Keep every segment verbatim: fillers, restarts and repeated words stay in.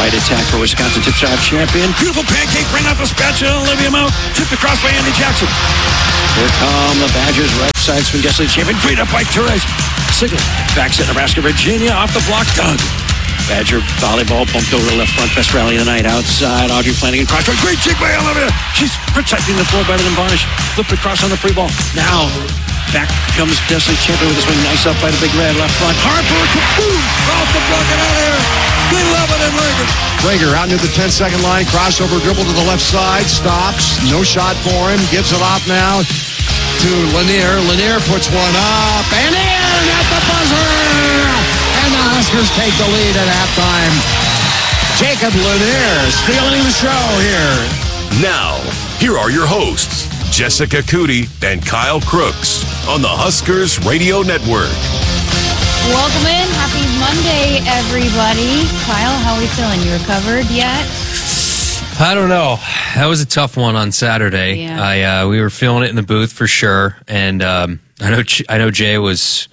right attack for Wisconsin. Tips off champion. Beautiful pancake. Bring out the spatula. Olivia Mount. Tipped across by Andy Jackson. Here come the Badgers. Right side swing. Guess champion. Great up by Torres. Sigler. Backs at Nebraska, Virginia. Off the block. Doug. Badger volleyball bumped over to left front. Best rally of the night. Outside. Audrey Flanagan. Cross. Great jig by Olivia. She's protecting the floor better than Varnish. Flipped across on the free ball. Now. Back comes Destiny Champion with this one. Nice up by the Big Red. Left front. Harper. Kaboom. Off the block and out of here. We love it in Rager. Rager out near the ten-second line. Crossover dribble to the left side. Stops. No shot for him. Gives it off now to Lanier. Lanier puts one up and in at the buzzer. And the Huskers take the lead at halftime. Jacob Lanier stealing the show here. Now, here are your hosts, Jessica Cootie and Kyle Crooks on the Huskers Radio Network. Welcome in. Happy Monday, everybody. Kyle, how are we feeling? You recovered yet? I don't know. That was a tough one on Saturday. Yeah. I uh, we were feeling it in the booth for sure, and um, I know Ch- I know Jay was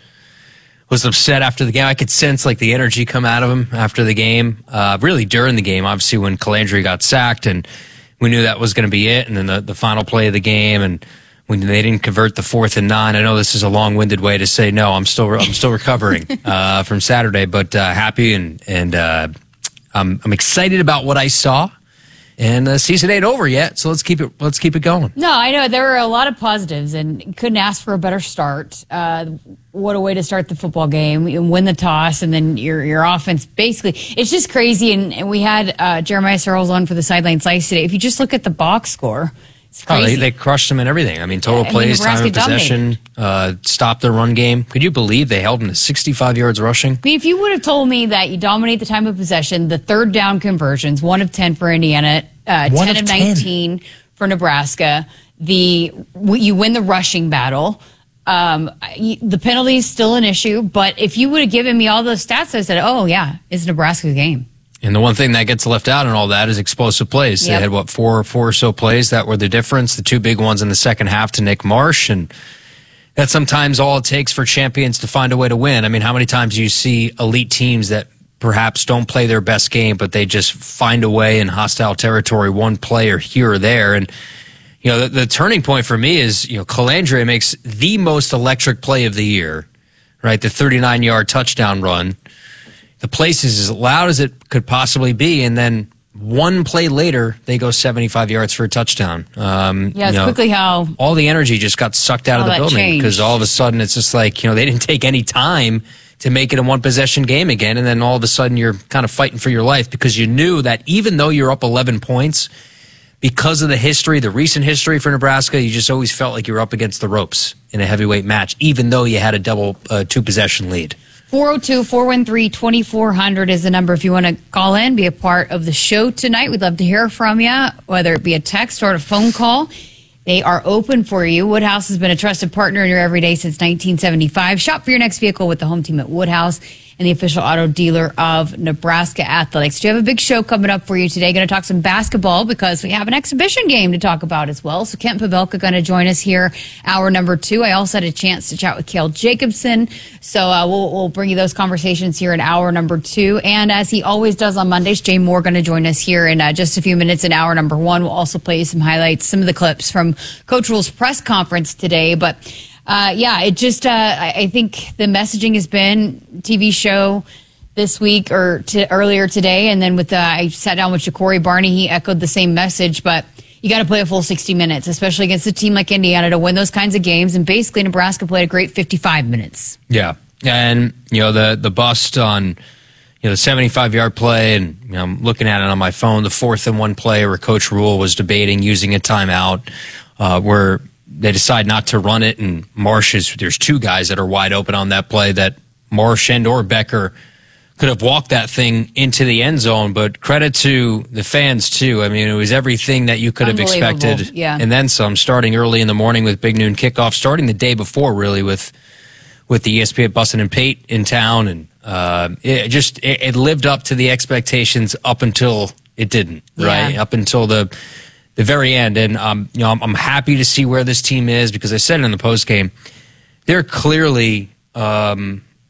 was upset after the game. I could sense like the energy come out of him after the game. Uh, really during the game, obviously when Calandri got sacked, and we knew that was going to be it. And then the, the final play of the game, and when they didn't convert the fourth and nine. I know this is a long-winded way to say no. I'm still I'm still recovering uh, from Saturday, but uh, happy and and uh, I'm I'm excited about what I saw. And the season ain't over yet, so let's keep it let's keep it going. No, I know there were a lot of positives, and couldn't ask for a better start. Uh, what a way to start the football game! You win the toss, and then your your offense basically. It's just crazy. And, and we had uh, Jeremiah Searles on for the sideline slice today. If you just look at the box score, it's crazy. Oh, they, they crushed them in everything. I mean, total yeah, I plays, mean, time of possession, uh, stopped their run game. Could you believe they held them to sixty-five yards rushing? I mean, if you would have told me that you dominate the time of possession, the third down conversions, one of ten for Indiana, uh, ten of, of nineteen for Nebraska, the you win the rushing battle. Um, the penalty is still an issue, but if you would have given me all those stats, I said, "Oh yeah, it's Nebraska's game." And the one thing that gets left out in all that is explosive plays. Yep. They had, what, four, four or so plays that were the difference. The two big ones in the second half to Nick Marsh. And that's sometimes all it takes for champions to find a way to win. I mean, how many times do you see elite teams that perhaps don't play their best game, but they just find a way in hostile territory, one player here or there. And, you know, the, the turning point for me is, you know, Calandre makes the most electric play of the year, right? The thirty-nine-yard touchdown run. The place is as loud as it could possibly be, and then one play later, they go seventy-five yards for a touchdown. Um, Yeah, it's you know, quickly how all the energy just got sucked out of all the that building because changed. all of a sudden it's just like, you know, they didn't take any time to make it a one-possession game again, and then all of a sudden you're kind of fighting for your life because you knew that even though you're up eleven points, because of the history, the recent history for Nebraska, you just always felt like you were up against the ropes in a heavyweight match, even though you had a double uh, two-possession lead. four oh two, four one three, two four zero zero is the number if you want to call in, be a part of the show tonight. We'd love to hear from you, whether it be a text or a phone call. They are open for you. Woodhouse has been a trusted partner in your everyday since nineteen seventy-five. Shop for your next vehicle with the home team at Woodhouse and the official auto dealer of Nebraska Athletics. Do you have a big show coming up for you today? Going to talk some basketball because we have an exhibition game to talk about as well. So Kent Pavelka going to join us here, hour number two. I also had a chance to chat with Cale Jacobson. So uh, we'll, we'll bring you those conversations here in hour number two. And as he always does on Mondays, Jay Moore going to join us here in uh, just a few minutes in hour number one. We'll also play you some highlights, some of the clips from Coach Rhule's press conference today. But Uh, yeah, it just, uh, I, I think the messaging has been T V show this week or to, earlier today. And then with, uh, I sat down with Ja'Cory Barney. He echoed the same message, but you got to play a full sixty minutes, especially against a team like Indiana to win those kinds of games. And basically Nebraska played a great fifty-five minutes. Yeah. And, you know, the, the bust on, you know, the seventy-five yard play, and you know, I'm looking at it on my phone, the fourth and one play where Coach Rhule was debating using a timeout, uh, where they decide not to run it, and Marsh is, there's two guys that are wide open on that play that Marsh and or Becker could have walked that thing into the end zone, but credit to the fans too. I mean, it was everything that you could have expected. Yeah. And then some, starting early in the morning with Big Noon Kickoff, starting the day before really with, with the E S P N Bussin' and Pate in town. And, uh, it just, it, it lived up to the expectations up until it didn't, Yeah. right? Up until the, the very end. And, um, you know, I'm, I'm happy to see where this team is because I said it in the post game. They're clearly, um,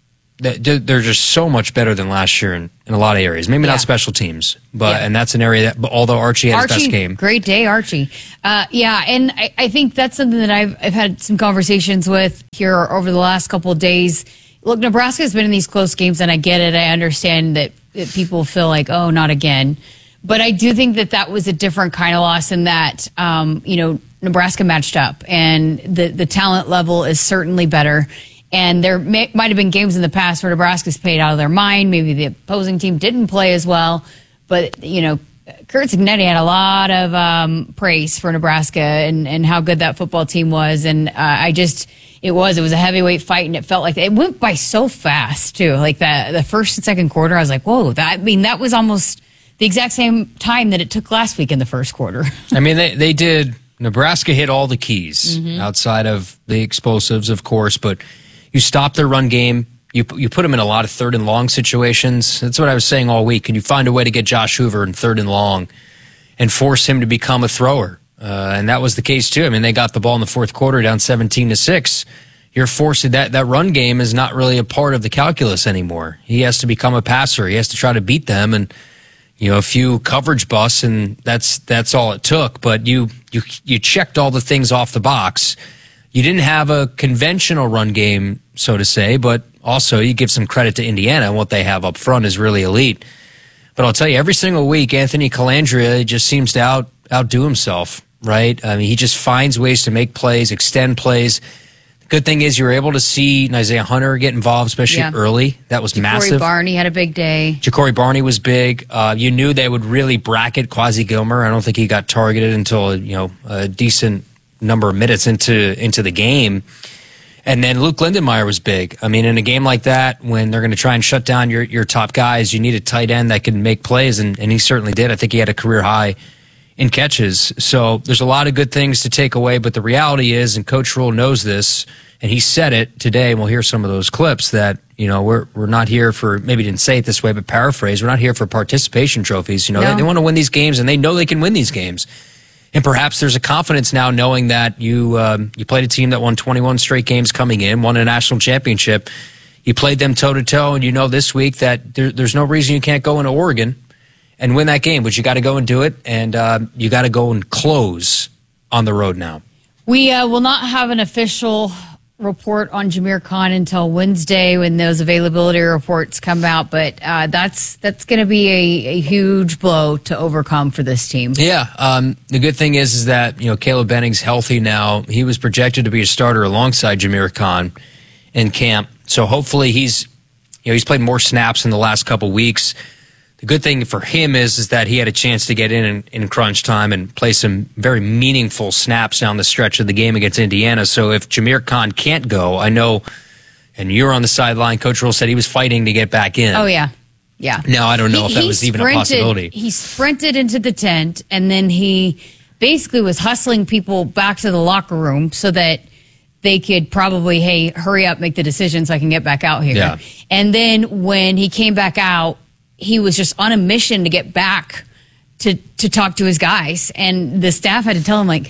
they're just so much better than last year in, in a lot of areas. Maybe yeah. not special teams, but yeah. and that's an area that. But although Archie had Archie, his best game, great day, Archie. Uh, yeah, and I, I think that's something that I've I've had some conversations with here over the last couple of days. Look, Nebraska has been in these close games, and I get it. I understand that, that people feel like, oh, not again. But I do think that that was a different kind of loss in that, um, you know, Nebraska matched up, and the the talent level is certainly better. And there may, might have been games in the past where Nebraska's played out of their mind. Maybe the opposing team didn't play as well. But, you know, Kurt Cignetti had a lot of um, praise for Nebraska and, and how good that football team was. And uh, I just, it was, it was a heavyweight fight, and it felt like it went by so fast, too. Like the, the first and second quarter, I was like, whoa, that, I mean, that was almost the exact same time that it took last week in the first quarter. I mean, they, they did, Nebraska hit all the keys mm-hmm. outside of the explosives, of course, but you stop their run game. You you put them in a lot of third and long situations. That's what I was saying all week. Can you find a way to get Josh Hoover in third and long and force him to become a thrower? Uh, and that was the case too. I mean, they got the ball in the fourth quarter down seventeen to six. You're forcing that that run game is not really a part of the calculus anymore. He has to become a passer. He has to try to beat them, and you know, a few coverage busts, and that's that's all it took. But you you you checked all the things off the box. You didn't have a conventional run game, so to say, but also you give some credit to Indiana, and what they have up front is really elite. But I'll tell you, every single week, Anthony Calandria just seems to out outdo himself, right? I mean, he just finds ways to make plays, extend plays. The good thing is you were able to see Isaiah Hunter get involved, especially yeah. early. That was Ja'Cory massive. Barney had a big day. Ja'Cory Barney was big. Uh, you knew they would really bracket Quasi Gilmer. I don't think he got targeted until, you know, a decent number of minutes into into the game. And then Luke Lindenmeyer was big. I mean, in a game like that, when they're going to try and shut down your, your top guys, you need a tight end that can make plays, and, and he certainly did. I think he had a career high in catches. So there's a lot of good things to take away, but the reality is, and Coach Rule knows this, and he said it today, and we'll hear some of those clips, that, you know, we're we're not here for, maybe he didn't say it this way, but paraphrase, we're not here for participation trophies. You know, no. they, they want to win these games, and they know they can win these games. And perhaps there's a confidence now knowing that you um, you played a team that won twenty-one straight games coming in, won a national championship. You played them toe-to-toe, and you know this week that there, there's no reason you can't go into Oregon and win that game, but you got to go and do it, and uh, you got to go and close on the road now. We uh, will not have an official report on Jameer Khan until Wednesday when those availability reports come out, but uh, that's that's going to be a, a huge blow to overcome for this team. Yeah, um, the good thing is is that, you know, Caleb Benning's healthy now. He was projected to be a starter alongside Jameer Khan in camp, so hopefully he's you know he's played more snaps in the last couple weeks. The good thing for him is is that he had a chance to get in, in in crunch time and play some very meaningful snaps down the stretch of the game against Indiana. So if Jameer Khan can't go, I know, and you're on the sideline, Coach Rule said he was fighting to get back in. Oh, yeah. Yeah. Now, I don't know he, if that was even sprinted, a possibility. He sprinted into the tent, and then he basically was hustling people back to the locker room so that they could probably, hey, hurry up, make the decision so I can get back out here. Yeah. And then when he came back out, he was just on a mission to get back to to talk to his guys, and the staff had to tell him, like,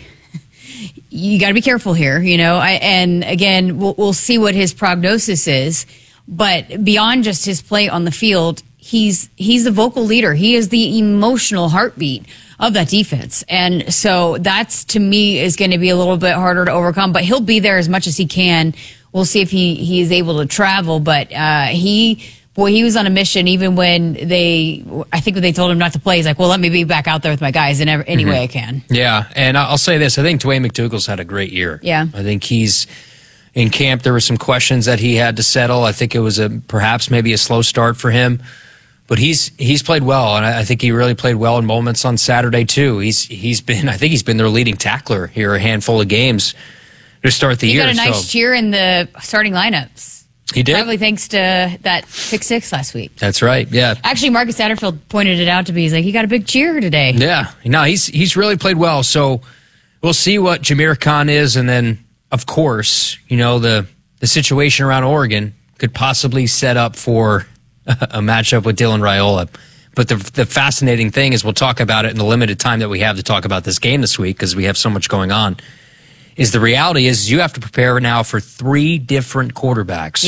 you got to be careful here, you know. I, and again, we'll, we'll see what his prognosis is, but beyond just his play on the field, he's he's the vocal leader. He is the emotional heartbeat of that defense, and so that's, to me, is going to be a little bit harder to overcome. But he'll be there as much as he can. We'll see if he he is able to travel, but uh, he. Boy, he was on a mission even when they, I think when they told him not to play, he's like, well, let me be back out there with my guys in any mm-hmm. way I can. Yeah, and I'll say this. I think Dwayne McDougal's had a great year. Yeah. I think he's, in camp, there were some questions that he had to settle. I think it was a perhaps maybe a slow start for him. But he's he's played well, and I think he really played well in moments on Saturday, too. He's He's been, I think he's been their leading tackler here a handful of games to start the he year. He got a nice so. cheer in the starting lineups. He did? Probably thanks to that pick six last week. That's right, yeah. Actually, Marcus Satterfield pointed it out to me. He's like, he got a big cheer today. Yeah, no, he's he's really played well. So we'll see what Jameer Khan is, and then, of course, you know, the, the situation around Oregon could possibly set up for a matchup with Dylan Raiola. But the the fascinating thing is, we'll talk about it in the limited time that we have to talk about this game this week, because we have so much going on, is the reality is you have to prepare now for three different quarterbacks. Yeah.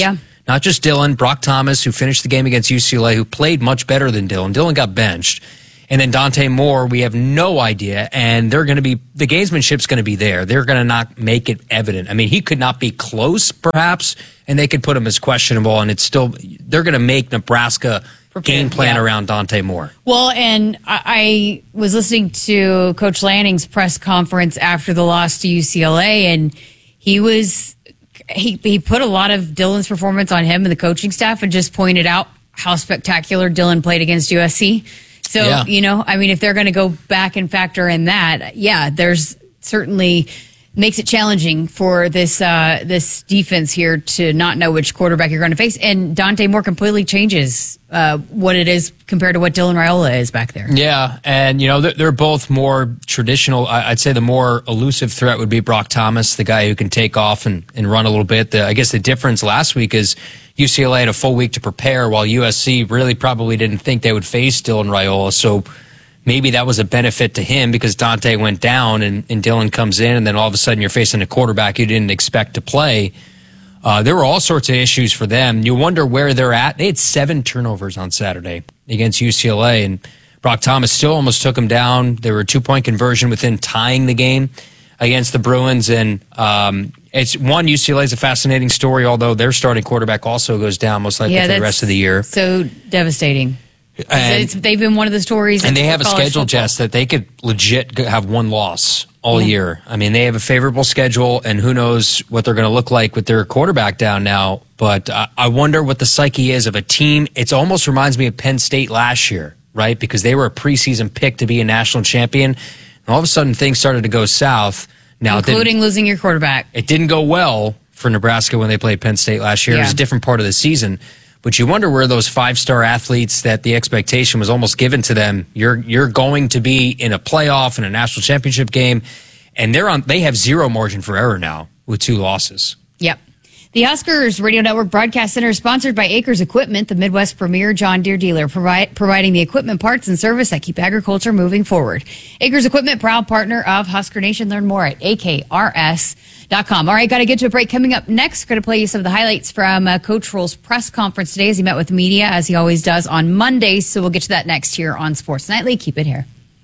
not just Dillon, Brock Thomas, who finished the game against U C L A, who played much better than Dillon. Dillon got benched. And then Dante Moore, we have no idea. And they're going to be, the gamesmanship's going to be there. They're going to not make it evident. I mean, he could not be close, perhaps, and they could put him as questionable. And it's still, they're going to make Nebraska game plan yeah. around Dante Moore. Well, and I, I was listening to Coach Lanning's press conference after the loss to U C L A, and he was, he, he put a lot of Dillon's performance on him and the coaching staff and just pointed out how spectacular Dillon played against U S C. So, yeah. you know, I mean, if they're going to go back and factor in that, yeah, there's certainly makes it challenging for this uh, this defense here to not know which quarterback you're going to face. And Dante Moore completely changes uh, what it is compared to what Dylan Raiola is back there. Yeah, and, you know, they're, they're both more traditional. I'd say the more elusive threat would be Brock Thomas, the guy who can take off and, and run a little bit. The, I guess the difference last week is U C L A had a full week to prepare, while U S C really probably didn't think they would face Dylan Raiola. So maybe that was a benefit to him because Dante went down and, and Dillon comes in, and then all of a sudden you're facing a quarterback you didn't expect to play. Uh, there were all sorts of issues for them. You wonder where they're at. They had seven turnovers on Saturday against U C L A, and Brock Thomas still almost took them down. There were a two-point conversion within tying the game against the Bruins, and um, it's one, U C L A is a fascinating story, although their starting quarterback also goes down most likely yeah, for the rest of the year. So devastating. And, it's, they've been one of the stories. And they have a schedule, football. Jess, that they could legit have one loss all yeah. year. I mean, they have a favorable schedule, and who knows what they're going to look like with their quarterback down now. But uh, I wonder what the psyche is of a team. It almost reminds me of Penn State last year, right? Because they were a preseason pick to be a national champion. And all of a sudden, things started to go south. Now, including losing your quarterback. It didn't go well for Nebraska when they played Penn State last year. Yeah. It was a different part of the season. But you wonder where those five-star athletes that the expectation was almost given to them, you're you're going to be in a playoff, in a national championship game, and they're on. They have zero margin for error now with two losses. Yep. The Huskers Radio Network Broadcast Center is sponsored by Acres Equipment, the Midwest premier John Deere dealer, provide, providing the equipment, parts, and service that keep agriculture moving forward. Acres Equipment, proud partner of Husker Nation. Learn more at A K R S dot com. All right, got to get to a break. Coming up next, going to play you some of the highlights from uh, Coach Rhule's press conference today as he met with the media, as he always does on Mondays. So we'll get to that next here on Sports Nightly. Keep it here.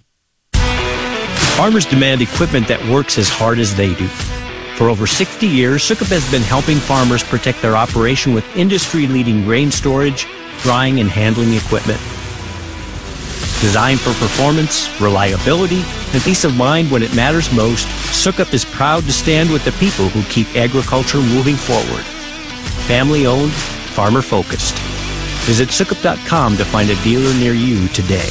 Farmers demand equipment that works as hard as they do. For over sixty years, Sukup has been helping farmers protect their operation with industry-leading grain storage, drying, and handling equipment. Designed for performance, reliability, and peace of mind when it matters most, Sukup is proud to stand with the people who keep agriculture moving forward. Family-owned, farmer-focused. Visit Sukup dot com to find a dealer near you today.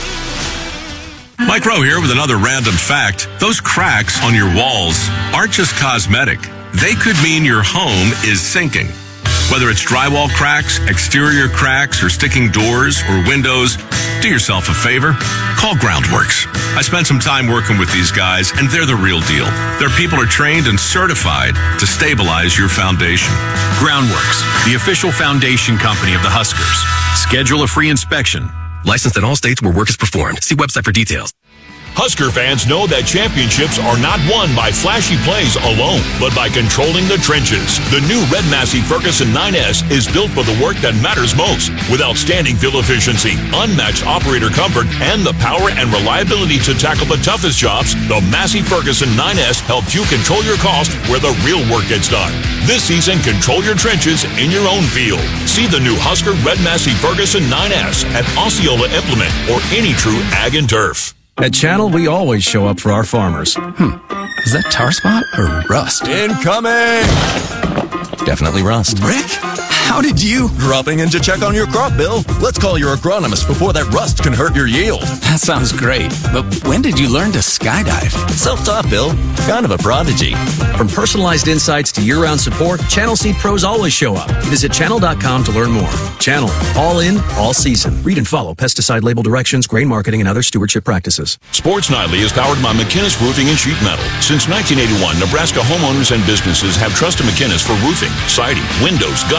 Mike Rowe here with another random fact. Those cracks on your walls aren't just cosmetic. They could mean your home is sinking. Whether it's drywall cracks, exterior cracks, or sticking doors or windows, do yourself a favor. Call Groundworks. I spent some time working with these guys, and they're the real deal. Their people are trained and certified to stabilize your foundation. Groundworks, the official foundation company of the Huskers. Schedule a free inspection. Licensed in all states where work is performed. See website for details. Husker fans know that championships are not won by flashy plays alone, but by controlling the trenches. The new Red Massey Ferguson nine S is built for the work that matters most, with outstanding fuel efficiency, unmatched operator comfort, and the power and reliability to tackle the toughest jobs. The Massey Ferguson nine S helps you control your cost where the real work gets done. This season, control your trenches in your own field. See the new Husker Red Massey Ferguson nine S at Osceola Implement or any true ag and turf. At Channel, we always show up for our farmers. Hmm. Is that tar spot or rust? Incoming! Definitely rust. Rick, how did you? Dropping in to check on your crop, Bill. Let's call your agronomist before that rust can hurt your yield. That sounds great. But when did you learn to skydive? Self-taught, Bill. Kind of a prodigy. From personalized insights to year-round support, Channel Seed pros always show up. Visit channel dot com to learn more. Channel. All in, all season. Read and follow pesticide label directions, grain marketing, and other stewardship practices. Sports Nightly is powered by McInnes Roofing and Sheet Metal. Since nineteen eighty-one, Nebraska homeowners and businesses have trusted McInnes for roofing, siding, windows, gutters, custom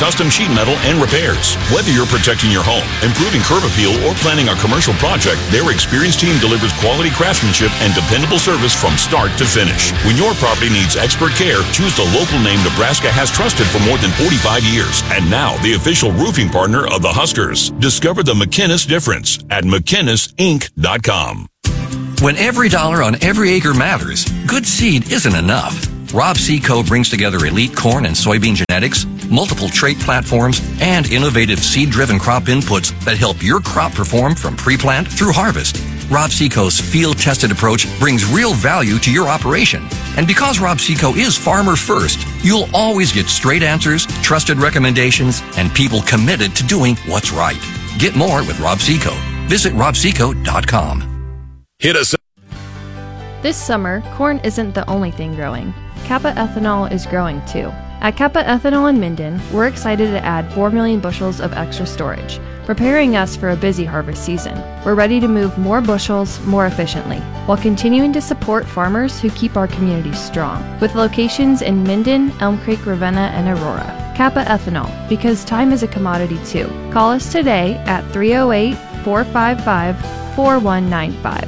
custom sheet metal, and repairs. Whether you're protecting your home, improving curb appeal, or planning a commercial project, their experienced team delivers quality craftsmanship and dependable service from start to finish. When your property needs expert care, choose the local name Nebraska has trusted for more than forty-five years. And now, the official roofing partner of the Huskers. Discover the McInnes difference at McInnes Inc dot com. When every dollar on every acre matters, good seed isn't enough. Rob Seco brings together elite corn and soybean genetics, multiple trait platforms, and innovative seed-driven crop inputs that help your crop perform from pre-plant through harvest. Rob Seco's field-tested approach brings real value to your operation. And because Rob Seco is farmer first, you'll always get straight answers, trusted recommendations, and people committed to doing what's right. Get more with Rob Seco. Visit rob seco dot com. Hit us up. This summer, corn isn't the only thing growing. Kappa Ethanol is growing too. At Kappa Ethanol in Minden, we're excited to add four million bushels of extra storage, preparing us for a busy harvest season. We're ready to move more bushels more efficiently, while continuing to support farmers who keep our communities strong, with locations in Minden, Elm Creek, Ravenna, and Aurora. Kappa Ethanol, because time is a commodity too. Call us today at three oh eight, four five five, four one nine five.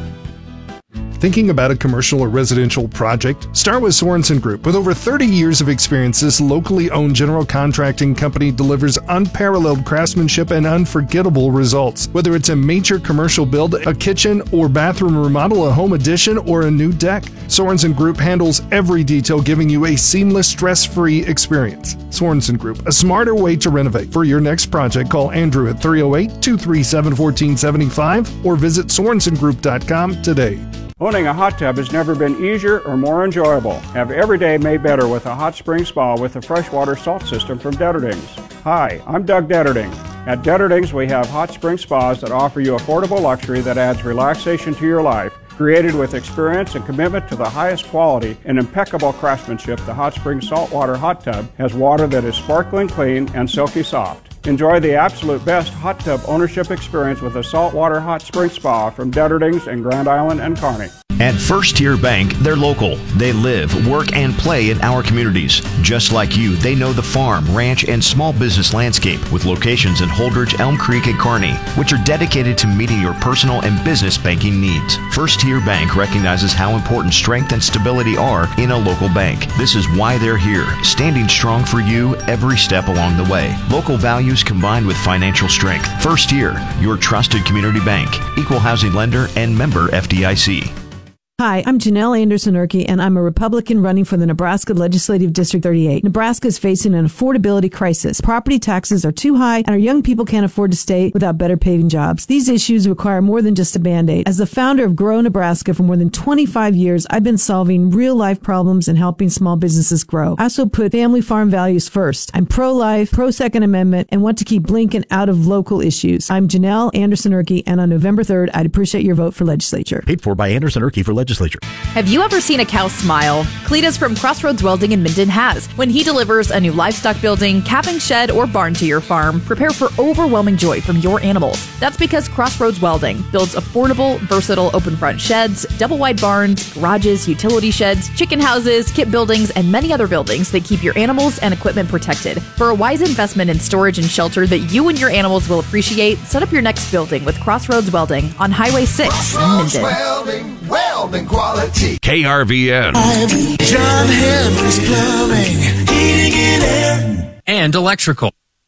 Thinking about a commercial or residential project? Start with Sorensen Group. With over thirty years of experience, this locally owned general contracting company delivers unparalleled craftsmanship and unforgettable results. Whether it's a major commercial build, a kitchen or bathroom remodel, a home addition, or a new deck, Sorensen Group handles every detail, giving you a seamless, stress-free experience. Sorensen Group, a smarter way to renovate. For your next project, call Andrew at three oh eight, two three seven, one four seven five or visit sorensen group dot com today. Owning a hot tub has never been easier or more enjoyable. Have every day made better with a hot spring spa with a freshwater salt system from Detterdings. Hi, I'm Doug Detterding. At Detterdings, we have hot spring spas that offer you affordable luxury that adds relaxation to your life. Created with experience and commitment to the highest quality and impeccable craftsmanship, the Hot Spring Saltwater Hot Tub has water that is sparkling clean and silky soft. Enjoy the absolute best hot tub ownership experience with a saltwater hot spring spa from Detterdings in Grand Island and Kearney. At First Tier Bank, they're local. They live, work, and play in our communities. Just like you, they know the farm, ranch, and small business landscape with locations in Holdridge, Elm Creek, and Kearney, which are dedicated to meeting your personal and business banking needs. First Tier Bank recognizes how important strength and stability are in a local bank. This is why they're here, standing strong for you every step along the way. Local values combined with financial strength. First Tier, your trusted community bank, equal housing lender, and member F D I C. Hi, I'm Janelle Anderson-Urke, and I'm a Republican running for the Nebraska Legislative District thirty-eight. Nebraska is facing an affordability crisis. Property taxes are too high, and our young people can't afford to stay without better paying jobs. These issues require more than just a Band-Aid. As the founder of Grow Nebraska for more than twenty-five years, I've been solving real-life problems and helping small businesses grow. I also put family farm values first. I'm pro-life, pro-Second Amendment, and want to keep Blinken out of local issues. I'm Janelle Anderson-Urke, and on November third, I'd appreciate your vote for legislature. Paid for by Anderson-Urke for legislature. Have you ever seen a cow smile? Cletus from Crossroads Welding in Minden has. When he delivers a new livestock building, calving shed, or barn to your farm, prepare for overwhelming joy from your animals. That's because Crossroads Welding builds affordable, versatile open front sheds, double wide barns, garages, utility sheds, chicken houses, kit buildings, and many other buildings that keep your animals and equipment protected. For a wise investment in storage and shelter that you and your animals will appreciate, set up your next building with Crossroads Welding on Highway six in Minden. Welding, welding quality. K R V N. John Henry's Plumbing, heating and air. And electrical.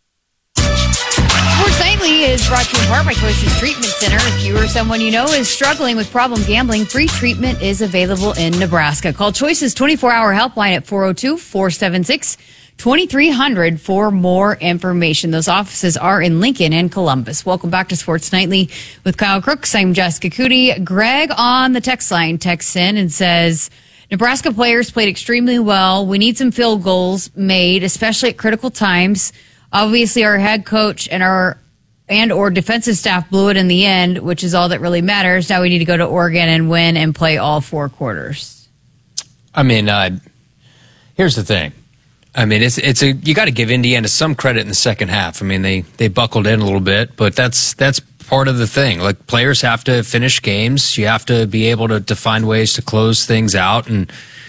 Sports Nightly is brought to you in part by Choices Treatment Center. If you or someone you know is struggling with problem gambling, free treatment is available in Nebraska. Call Choices twenty-four hour helpline at four oh two, four seven six, two three zero zero for more information. Those offices are in Lincoln and Columbus. Welcome back to Sports Nightly with Kyle Crooks. I'm Jessica Cootie. Greg on the text line texts in and says, Nebraska players played extremely well. We need some field goals made, especially at critical times. Obviously, our head coach and our and or defensive staff blew it in the end, which is all that really matters. Now we need to go to Oregon and win and play all four quarters. I mean, uh, here's the thing. I mean, it's it's a you got to give Indiana some credit in the second half. I mean, they they buckled in a little bit, but that's that's part of the thing. Like, players have to finish games. You have to be able to, to find ways to close things out. And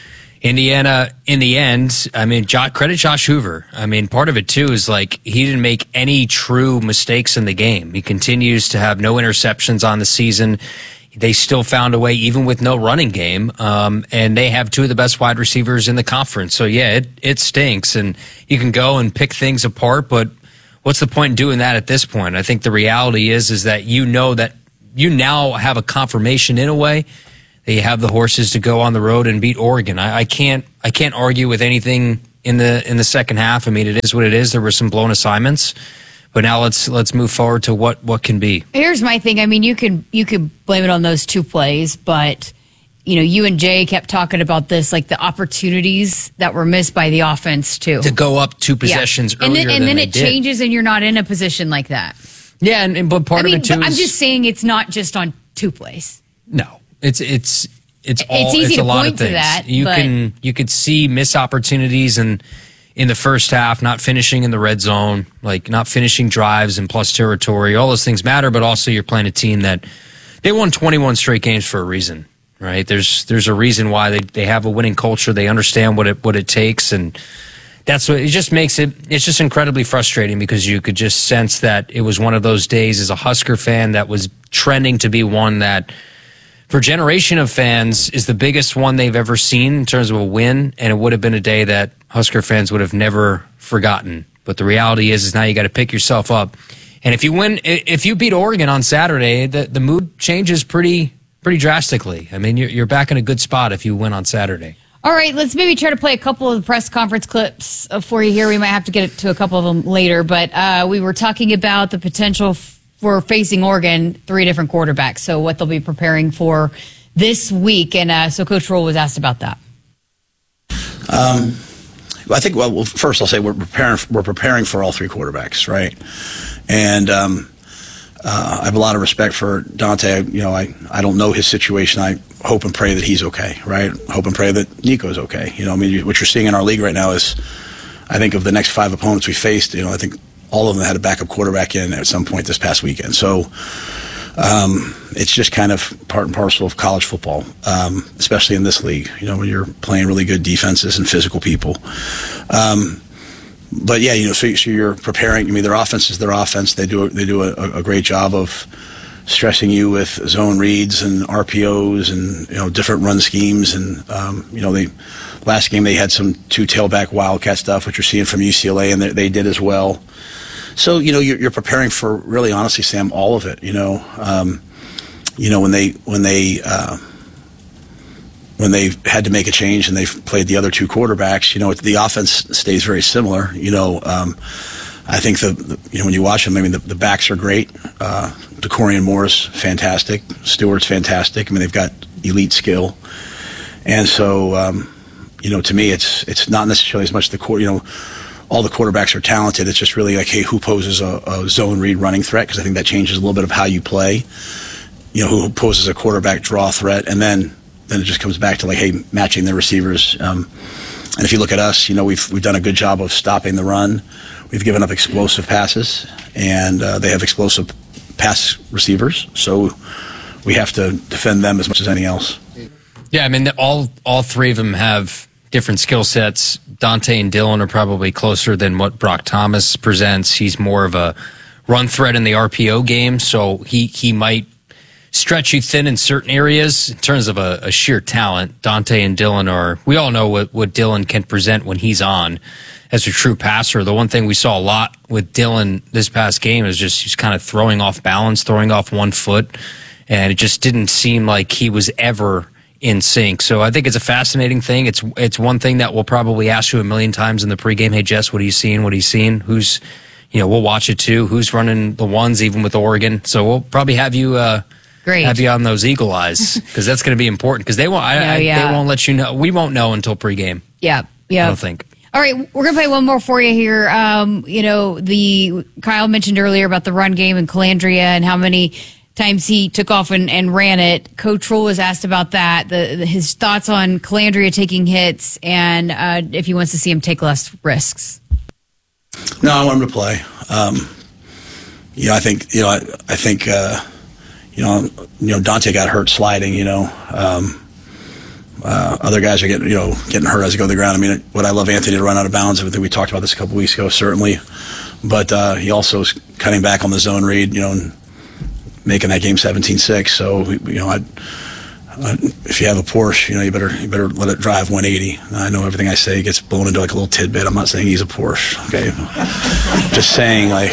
Indiana, in the end, I mean, jo- credit Josh Hoover. I mean, part of it, too, is like he didn't make any true mistakes in the game. He continues to have no interceptions on the season. They still found a way, even with no running game, um, and they have two of the best wide receivers in the conference. So, yeah, it, it stinks, and you can go and pick things apart, but what's the point in doing that at this point? I think the reality is is that you know that you now have a confirmation in a way that you have the horses to go on the road and beat Oregon. I, I can't I can't argue with anything in the in the second half. I mean, it is what it is. There were some blown assignments, but now let's let's move forward to what, what can be. Here's my thing. I mean, you could you could blame it on those two plays, but you know, you and Jay kept talking about this, like the opportunities that were missed by the offense too, to go up two possessions yeah. and earlier then, and than then it did. changes, and you're not in a position like that. Yeah, and, and but part I mean, of it too. but I'm is, just saying it's not just on two plays. No, it's it's it's all. It's easy it's to a lot point of to things. that, You but- can you could see missed opportunities and in the first half, not finishing in the red zone, like not finishing drives in plus territory. All those things matter, but also you're playing a team that they won twenty-one straight games for a reason, right? There's there's a reason why they, they have a winning culture. They understand what it what it takes, and that's what it just makes it. It's just incredibly frustrating because you could just sense that it was one of those days as a Husker fan that was trending to be one that, for a generation of fans, is the biggest one they've ever seen in terms of a win, and it would have been a day that Husker fans would have never forgotten. But the reality is, is now you got to pick yourself up, and if you win, if you beat Oregon on Saturday, the the mood changes pretty pretty drastically. I mean, you're you're back in a good spot if you win on Saturday. All right, let's maybe try to play a couple of the press conference clips for you here. We might have to get to a couple of them later, but uh, we were talking about the potential f- for facing Oregon, three different quarterbacks, so what they'll be preparing for this week. And uh, so Coach Rule was asked about that. Um, I think, well, well, first I'll say we're preparing, we're preparing for all three quarterbacks, right? And um, uh, I have a lot of respect for Dante. You know, I, I don't know his situation. I hope and pray that he's okay, right? Hope and pray that Nico's okay. You know, I mean, what you're seeing in our league right now is, I think of the next five opponents we faced, you know, I think all of them had a backup quarterback in at some point this past weekend. So um, it's just kind of part and parcel of college football, um, especially in this league, you know, when you're playing really good defenses and physical people. Um, but yeah, you know, so, so you're preparing. I mean, their offense is their offense. They do they do a, a great job of stressing you with zone reads and R P Os and, you know, different run schemes. And, um, you know, they last game they had some two tailback wildcat stuff, which you're seeing from U C L A, and they, they did as well. So, you know, you're, you're preparing for, really, honestly, Sam, all of it. You know, um, you know when they when they uh, when they had to make a change and they've played the other two quarterbacks, you know, the offense stays very similar. You know, um, I think the, the you know when you watch them, I mean, the, the backs are great. Uh, DeCorian Moore's fantastic. Stewart's fantastic. I mean, they've got elite skill, and so um, you know, to me, it's it's not necessarily as much the core. You know, all the quarterbacks are talented. It's just really like, hey, who poses a, a zone read running threat? Because I think that changes a little bit of how you play. You know, who poses a quarterback draw threat, and then then it just comes back to like, hey, matching the receivers. Um, and if you look at us, you know, we've we've done a good job of stopping the run. We've given up explosive passes, and uh, they have explosive pass receivers. So we have to defend them as much as anything else. Yeah, I mean, all all three of them have different skill sets. Dante and Dylan are probably closer than what Brock Thomas presents. He's more of a run threat in the R P O game, so he, he might stretch you thin in certain areas in terms of a, a sheer talent. Dante and Dylan are, we all know what, what Dylan can present when he's on as a true passer. The one thing we saw a lot with Dylan this past game is just he's kind of throwing off balance, throwing off one foot, and it just didn't seem like he was ever in sync. So I think it's a fascinating thing. It's it's one thing that we'll probably ask you a million times in the pregame. Hey, Jess, what are you seeing? What are you seeing? Who's, you know, we'll watch it too. Who's running the ones, even with Oregon? So we'll probably have you uh, Great. have you on those eagle eyes because that's going to be important because they won't. I, No, I, yeah. They won't let you know. We won't know until pregame. Yeah, yeah. I don't think. All right, we're going to play one more for you here. Um, you know, the Kyle mentioned earlier about the run game and Calandria and how many times he took off and, and ran it. Coach Rule was asked about that, the, the, his thoughts on Calandria taking hits and uh, if he wants to see him take less risks. No, I want him to play. Um, you know, I think you know, I, I think uh, you know, you know, Dante got hurt sliding. You know, um, uh, other guys are getting, you know, getting hurt as they go to the ground. I mean, would I love Anthony to run out of bounds? I think we talked about this a couple weeks ago, certainly. But uh, he also is cutting back on the zone read, you know, and making that game seventeen six. So, you know, I'd, uh, if you have a Porsche, you know, you better you better let it drive one eighty. I know everything I say gets blown into like a little tidbit. I'm not saying he's a Porsche, okay? Just saying, like,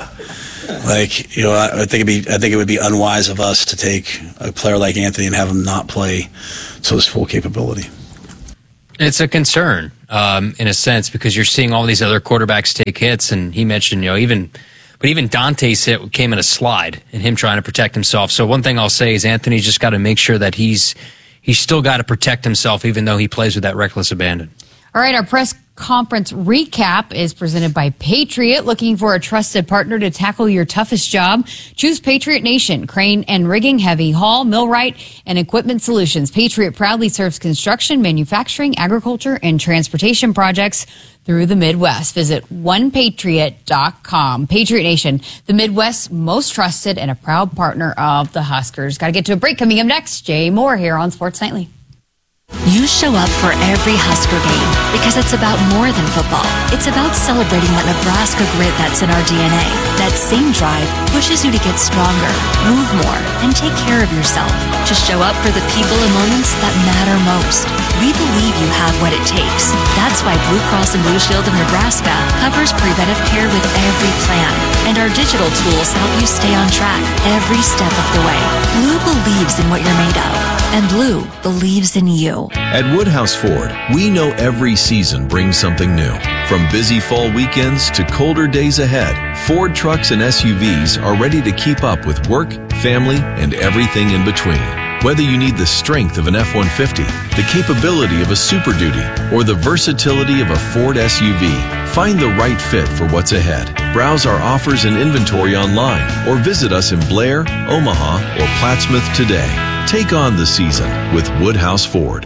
like you know, I, I think it'd be I think it would be unwise of us to take a player like Anthony and have him not play to his full capability. It's a concern, um, in a sense, because you're seeing all these other quarterbacks take hits, and he mentioned, you know, even. But even Dante's hit came in a slide and him trying to protect himself. So one thing I'll say is Anthony's just got to make sure that he's he's still got to protect himself even though he plays with that reckless abandon. All right, our press conference recap is presented by Patriot. Looking for a trusted partner to tackle your toughest job? Choose Patriot Nation, Crane and Rigging, Heavy Haul, Millwright, and Equipment Solutions. Patriot proudly serves construction, manufacturing, agriculture, and transportation projects through the Midwest. Visit one patriot dot com. Patriot Nation, the Midwest's most trusted and a proud partner of the Huskers. Got to get to a break. Coming up next, Jay Moore here on Sports Nightly. You show up for every Husker game because it's about more than football. It's about celebrating that Nebraska grit that's in our D N A. That same drive pushes you to get stronger, move more, and take care of yourself. To show up for the people and moments that matter most. We believe you have what it takes. That's why Blue Cross and Blue Shield of Nebraska covers preventive care with every plan. And our digital tools help you stay on track every step of the way. Blue believes in what you're made of. And Blue believes in you. At Woodhouse Ford, we know every season brings something new. From busy fall weekends to colder days ahead, Ford trucks and S U Vs are ready to keep up with work, family, and everything in between. Whether you need the strength of an F one fifty, the capability of a Super Duty, or the versatility of a Ford S U V, find the right fit for what's ahead. Browse our offers and inventory online or visit us in Blair, Omaha, or Plattsmouth today. Take on the season with Woodhouse Ford.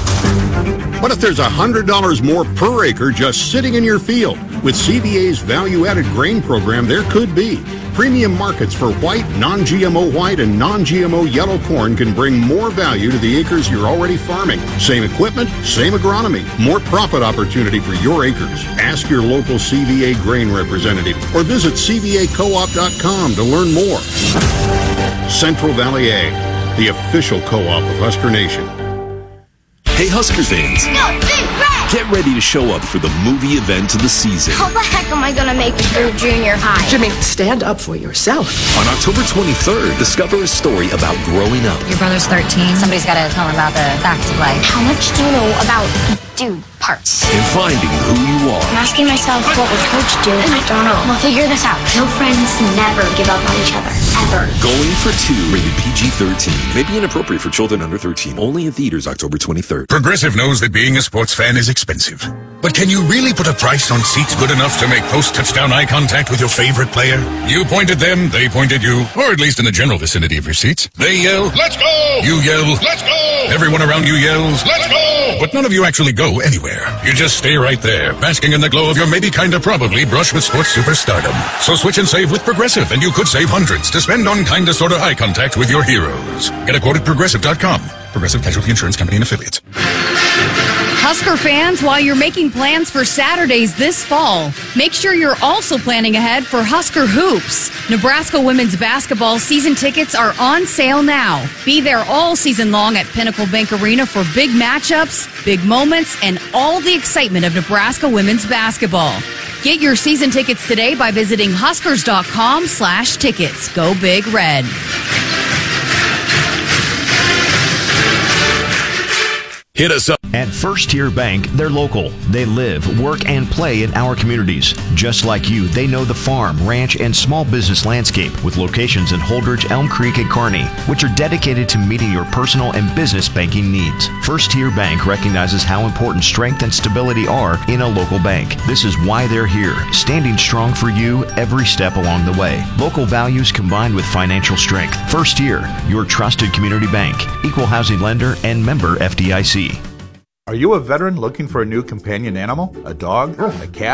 What if there's one hundred dollars more per acre just sitting in your field? With C V A's value-added grain program, there could be. Premium markets for white, non-G M O white, and non-G M O yellow corn can bring more value to the acres you're already farming. Same equipment, same agronomy, more profit opportunity for your acres. Ask your local C V A grain representative or visit C V A co op dot com to learn more. Central Valley Ag, the official co-op of Husker Nation. Hey Husker fans, No, big red! get ready to show up for the movie event of the season. How the heck am I gonna make it through junior high? Jimmy, stand up for yourself. On October twenty-third, discover a story about growing up. Your brother's thirteen. Somebody's got to tell him about the facts of life. How much do you know about dude parts? And finding who you are. I'm asking myself, what would Coach do? And I don't know. We'll figure this out. Real friends never give up on each other. Ever. Going for Two, rated P G thirteen. May be inappropriate for children under thirteen. Only in theaters October twenty-third. Progressive knows that being a sports fan is expensive. But can you really put a price on seats good enough to make post-touchdown eye contact with your favorite player? You point at them, they point at you, or at least in the general vicinity of your seats. They yell, "Let's go!" You yell, "Let's go!" Everyone around you yells, "Let's go!" But none of you actually go anywhere. You just stay right there, basking in the glow of your maybe kinda probably brush with sports superstardom. So switch and save with Progressive, and you could save hundreds to spend on kinda sorta eye contact with your heroes. Get a quote at progressive dot com. Progressive Casualty Insurance Company and Affiliates. Husker fans, while you're making plans for Saturdays this fall, make sure you're also planning ahead for Husker Hoops. Nebraska women's basketball season tickets are on sale now. Be there all season long at Pinnacle Bank Arena for big matchups, big moments, and all the excitement of Nebraska women's basketball. Get your season tickets today by visiting huskers dot com slash tickets. Go Big Red. Hit us up. At First Tier Bank, they're local. They live, work, and play in our communities. Just like you, they know the farm, ranch, and small business landscape with locations in Holdridge, Elm Creek, and Kearney, which are dedicated to meeting your personal and business banking needs. First Tier Bank recognizes how important strength and stability are in a local bank. This is why they're here, standing strong for you every step along the way. Local values combined with financial strength. First Tier, your trusted community bank, equal housing lender, and member F D I C. Are you a veteran looking for a new companion animal? A dog? A cat?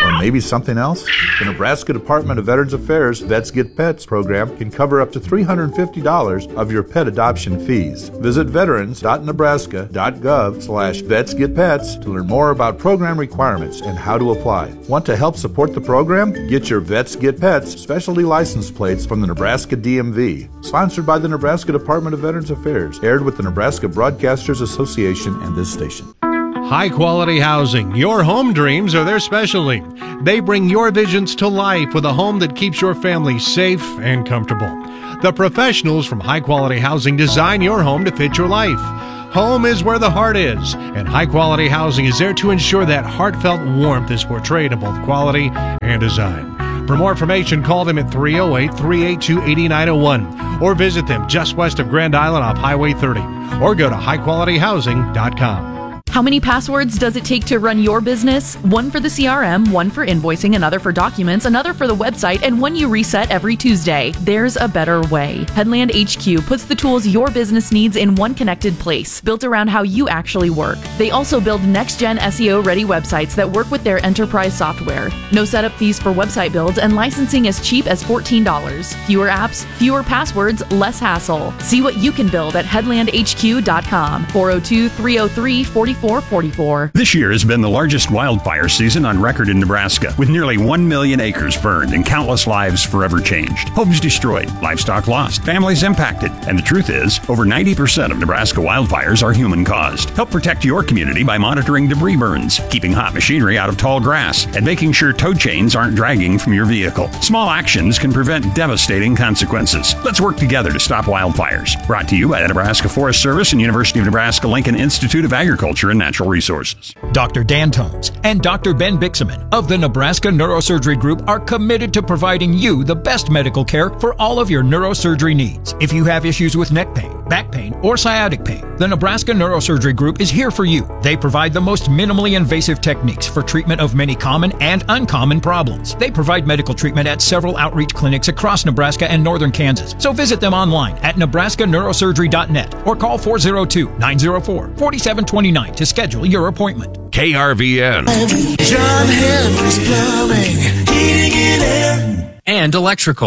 Or maybe something else? The Nebraska Department of Veterans Affairs Vets Get Pets program can cover up to three hundred fifty dollars of your pet adoption fees. Visit veterans dot nebraska dot gov slash vets get pets to learn more about program requirements and how to apply. Want to help support the program? Get your Vets Get Pets specialty license plates from the Nebraska D M V. Sponsored by the Nebraska Department of Veterans Affairs. Aired with the Nebraska Broadcasters Association and this station. High quality housing. Your home dreams are their specialty. They bring your visions to life with a home that keeps your family safe and comfortable. The professionals from High Quality Housing design your home to fit your life. Home is where the heart is, and High Quality Housing is there to ensure that heartfelt warmth is portrayed in both quality and design. For more information, call them at three oh eight, three eight two, eight nine oh one or visit them just west of Grand Island off Highway thirty or go to high quality housing dot com. How many passwords does it take to run your business? One for the C R M, one for invoicing, another for documents, another for the website, and one you reset every Tuesday. There's a better way. Headland H Q puts the tools your business needs in one connected place, built around how you actually work. They also build next-gen S E O-ready websites that work with their enterprise software. No setup fees for website builds, and licensing as cheap as fourteen dollars. Fewer apps, fewer passwords, less hassle. See what you can build at headland h q dot com. four oh two, three oh three, four four four four. This year has been the largest wildfire season on record in Nebraska, with nearly one million acres burned and countless lives forever changed. Homes destroyed, livestock lost, families impacted, and the truth is, over ninety percent of Nebraska wildfires are human-caused. Help protect your community by monitoring debris burns, keeping hot machinery out of tall grass, and making sure tow chains aren't dragging from your vehicle. Small actions can prevent devastating consequences. Let's work together to stop wildfires. Brought to you by the Nebraska Forest Service and University of Nebraska-Lincoln Institute of Agriculture and Natural Resources. Doctor Dan Tones and Doctor Ben Bixaman of the Nebraska Neurosurgery Group are committed to providing you the best medical care for all of your neurosurgery needs. If you have issues with neck pain, back pain, or sciatic pain, the Nebraska Neurosurgery Group is here for you. They provide the most minimally invasive techniques for treatment of many common and uncommon problems. They provide medical treatment at several outreach clinics across Nebraska and northern Kansas. So visit them online at nebraska neurosurgery dot net or call four oh two, nine oh four, four seven two nine to schedule your appointment. K R V N. John Henry's Plumbing, Heating and Air. And electrical.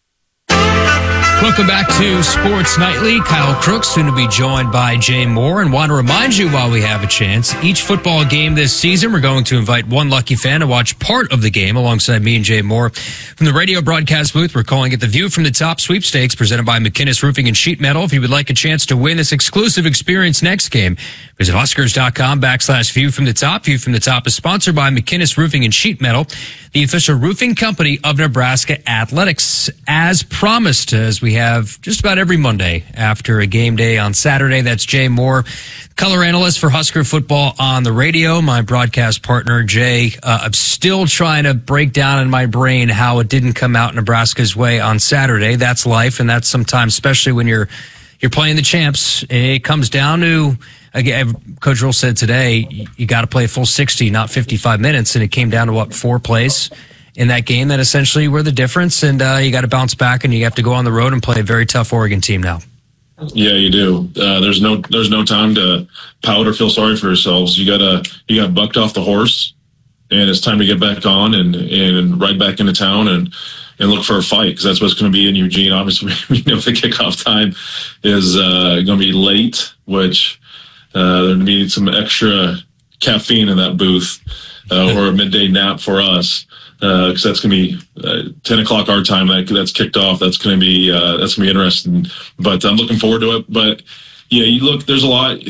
Welcome back to Sports Nightly. Kyle Crooks, soon to be joined by Jay Moore. And want to remind you while we have a chance, each football game this season, we're going to invite one lucky fan to watch part of the game alongside me and Jay Moore. From the radio broadcast booth, we're calling it the View from the Top Sweepstakes, presented by McInnes Roofing and Sheet Metal. If you would like a chance to win this exclusive experience next game, visit Huskers.com backslash View from the Top. View from the Top is sponsored by McInnes Roofing and Sheet Metal, the official roofing company of Nebraska Athletics. As promised, as we have just about every Monday after a game day on Saturday, that's Jay Moore, color analyst for Husker football on the radio. My broadcast partner, Jay, uh, I'm still trying to break down in my brain how it didn't come out Nebraska's way on Saturday. That's life, and that's sometimes, especially when you're you're playing the champs, it comes down to, again, Coach Rule said today, you got to play a full sixty, not fifty-five minutes, and it came down to, what, four plays in that game that essentially were the difference, and uh, you got to bounce back, and you have to go on the road and play a very tough Oregon team now. Yeah, you do. Uh, there's no there's no time to pout or feel sorry for yourselves. You gotta you got bucked off the horse, and it's time to get back on and and right back into town and and look for a fight, because that's what's going to be in Eugene. Obviously, we know the kickoff time is uh, going to be late, which uh, there needs some extra caffeine in that booth uh, or a midday nap for us. Because uh, that's going to be uh, ten o'clock our time. That, that's kicked off. That's going to be uh, that's going to be interesting. But I'm looking forward to it. But yeah, you look. There's a lot.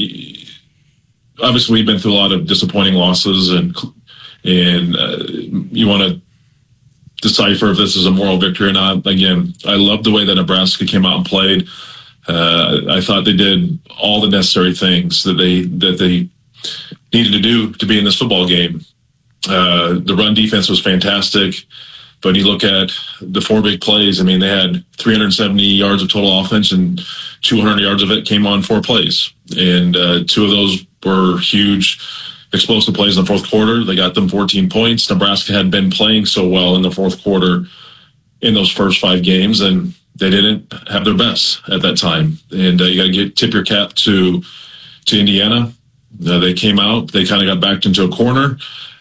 Obviously, we've been through a lot of disappointing losses, and and uh, you want to decipher if this is a moral victory or not. Again, I love the way that Nebraska came out and played. Uh, I thought they did all the necessary things that they that they needed to do to be in this football game. Uh, the run defense was fantastic, but you look at the four big plays. I mean, they had three hundred seventy yards of total offense, and two hundred yards of it came on four plays. And uh, two of those were huge, explosive plays in the fourth quarter. They got them fourteen points. Nebraska had been playing so well in the fourth quarter in those first five games, and they didn't have their best at that time. And uh, you got to get tip your cap to to Indiana. Uh, they came out. They kind of got backed into a corner.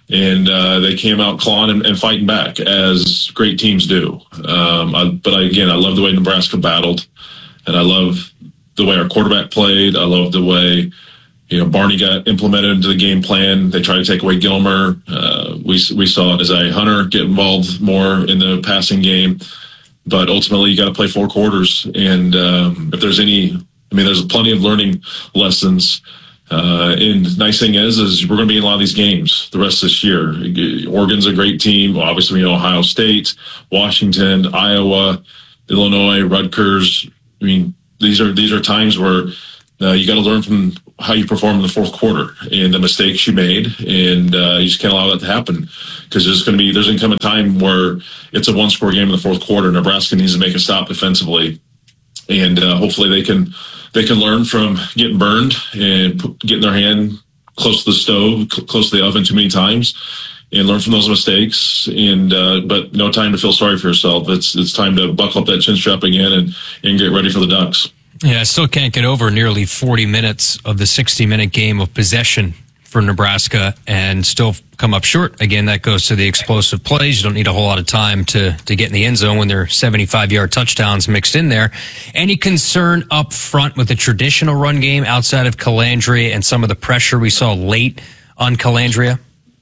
and uh, they came out clawing and, and fighting back, as great teams do. Um, I, but I, again, I love the way Nebraska battled, and I love the way our quarterback played. I love the way, you know, Barney got implemented into the game plan. They tried to take away Gilmer. Uh, we we saw Isaiah Hunter get involved more in the passing game. But ultimately, you got to play four quarters. And um, if there's any, I mean, there's plenty of learning lessons. Uh, and the nice thing is, is we're going to be in a lot of these games the rest of this year. Oregon's a great team. Well, obviously, we know Ohio State, Washington, Iowa, Illinois, Rutgers. I mean, these are these are times where uh, you got to learn from how you perform in the fourth quarter and the mistakes you made, and uh, you just can't allow that to happen, because there's going to be there's going to come a time where it's a one-score game in the fourth quarter. Nebraska needs to make a stop defensively, and uh, hopefully they can they can learn from getting burned and put, getting their hand close to the stove, cl- close to the oven too many times, and learn from those mistakes. And uh, but no time to feel sorry for yourself. It's it's time to buckle up that chin strap again and and get ready for the Ducks. Yeah, I still can't get over nearly forty minutes of the sixty-minute game of possession for Nebraska and still come up short. Again, that goes to the explosive plays. You don't need a whole lot of time to, to get in the end zone when there are seventy-five-yard touchdowns mixed in there. Any concern up front with the traditional run game outside of Calandria and some of the pressure we saw late on Calandria?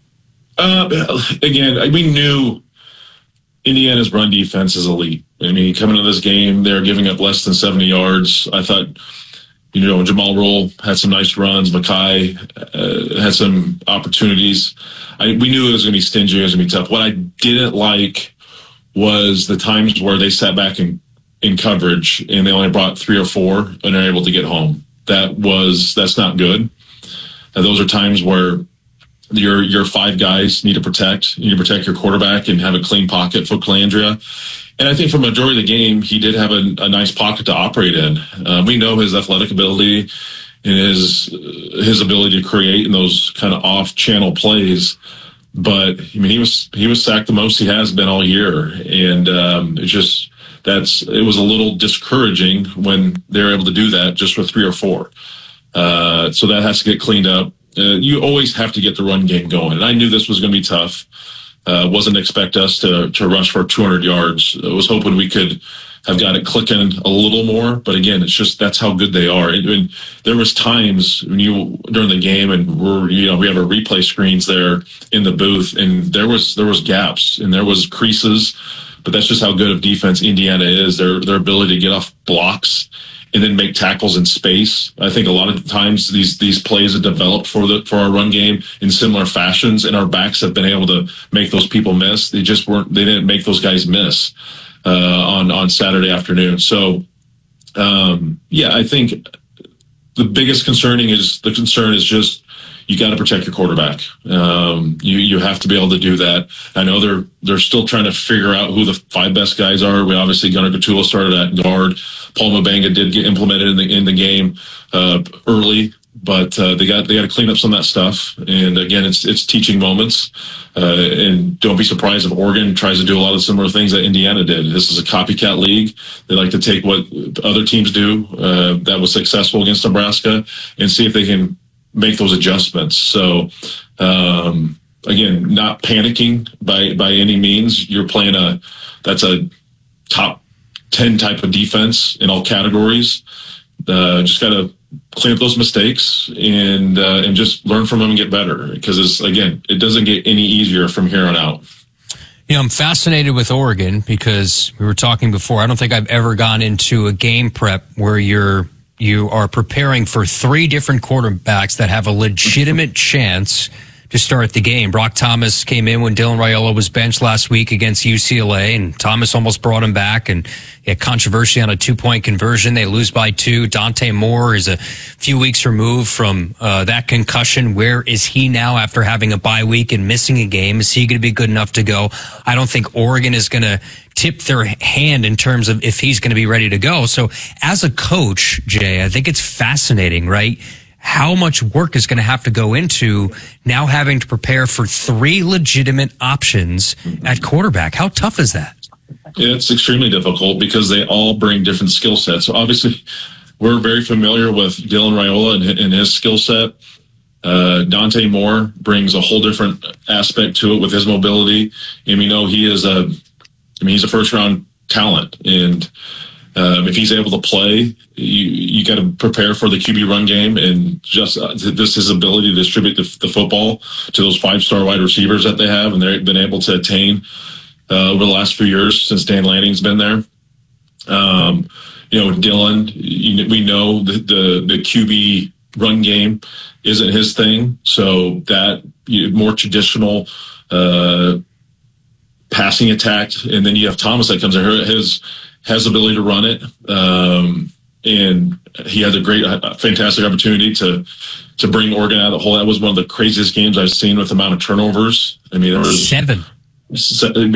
Uh, again, we knew Indiana's run defense is elite. I mean, coming into this game, they're giving up less than seventy yards. I thought, you know, Jamal Roll had some nice runs. Mackay uh, had some opportunities. I, we knew it was going to be stingy. It was going to be tough. What I didn't like was the times where they sat back in, in coverage and they only brought three or four and are able to get home. That was, that's not good. And those are times where your your five guys need to protect. You need to protect your quarterback and have a clean pocket for Calandria. And I think for the majority of the game, he did have a, a nice pocket to operate in. Uh, we know his athletic ability and his his ability to create in those kind of off-channel plays. But I mean, he was he was sacked the most he has been all year, and um, it's just that's it was a little discouraging when they're able to do that just with three or four. Uh, so that has to get cleaned up. Uh, you always have to get the run game going, and I knew this was going to be tough. Uh, wasn't expect us to to rush for two hundred yards. I was hoping we could have got it clicking a little more, but again, it's just that's how good they are. And, and there was times when you during the game, and we're you know we have our replay screens there in the booth, and there was there was gaps and there was creases, but that's just how good of defense Indiana is. Their their ability to get off blocks and then make tackles in space. I think a lot of times these these plays have developed for the for our run game in similar fashions, and our backs have been able to make those people miss. They just weren't. They didn't make those guys miss uh, on on Saturday afternoon. So, um, yeah, I think the biggest concerning is the concern is just you got to protect your quarterback. Um, you you have to be able to do that. I know they're they're still trying to figure out who the five best guys are. We obviously Gunnar Gatula started at guard. Paul Mabanga did get implemented in the in the game uh, early, but uh, they got they got to clean up some of that stuff. And again, it's it's teaching moments. Uh, and don't be surprised if Oregon tries to do a lot of similar things that Indiana did. This is a copycat league. They like to take what other teams do uh, that was successful against Nebraska and see if they can make those adjustments. So, um, again, not panicking by, by any means. You're playing a, that's a top ten type of defense in all categories. Uh, just got to clean up those mistakes and, uh, and just learn from them and get better. Because it's, again, it doesn't get any easier from here on out. You know, I'm fascinated with Oregon because we were talking before. I don't think I've ever gone into a game prep where you're, you are preparing for three different quarterbacks that have a legitimate chance to start the game. Brock Thomas came in when Dylan Raiola was benched last week against U C L A, and Thomas almost brought him back, and he had controversy on a two-point conversion. They lose by two. Dante Moore is a few weeks removed from uh, that concussion. Where is he now after having a bye week and missing a game? Is he going to be good enough to go? I don't think Oregon is going to tip their hand in terms of if he's going to be ready to go. So as a coach, Jay, I think it's fascinating, right? How much work is going to have to go into now having to prepare for three legitimate options at quarterback? How tough is that? It's extremely difficult because they all bring different skill sets. So obviously, we're very familiar with Dylan Raiola and, and his skill set. Uh, Dante Moore brings a whole different aspect to it with his mobility. And we know he is a, I mean, he's a first round talent. And um, if he's able to play, you, you got to prepare for the Q B run game, and just uh, this his ability to distribute the, the football to those five star wide receivers that they have, and they've been able to attain uh, over the last few years since Dan Lanning's been there. Um, you know, Dylan, you, we know the, the, the Q B run game isn't his thing. So that you, more traditional, uh, passing attack. And then you have Thomas that comes in here, his, has the ability to run it. Um, and he had a great, a fantastic opportunity to, to bring Oregon out of the hole. That was one of the craziest games I've seen with the amount of turnovers. I mean, there was seven. seven